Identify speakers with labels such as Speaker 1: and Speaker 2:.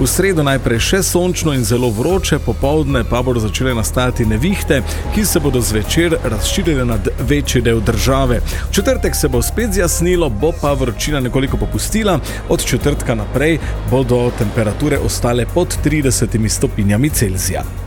Speaker 1: V sredo najprej še sončno in zelo vroče, popoldne pa bodo začele nastajati nevihte, ki se bodo zvečer razširile nad večji del države. V četrtek se bo spet zjasnilo, bo pa vročina nekoliko popustila. Od četrtka naprej bodo temperature ostale pod 30 stopinjami Celzija.